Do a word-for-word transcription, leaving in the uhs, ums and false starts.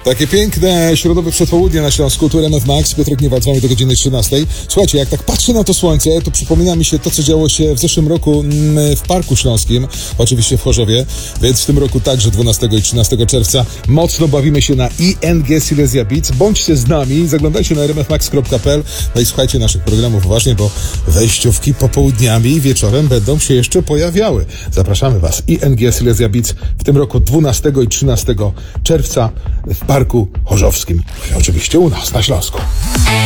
Takie piękne środowe przedpołudnie na Śląsku, tu R M F Max, Piotrek Niewald z wami do godziny trzynastej. Słuchajcie, jak tak patrzę na to słońce, to przypomina mi się to, co działo się w zeszłym roku w Parku Śląskim, oczywiście w Chorzowie, więc w tym roku także dwunastego i trzynastego czerwca mocno bawimy się na I N G Silesia Beats. Bądźcie z nami, zaglądajcie na r m f max kropka p l, no i słuchajcie naszych programów uważnie, bo wejściówki popołudniami i wieczorem będą się jeszcze pojawiały. Zapraszamy was. I N G Silesia Beats w tym roku dwunastego i trzynastego czerwca w Parku Chorzowskim. I oczywiście u nas na Śląsku.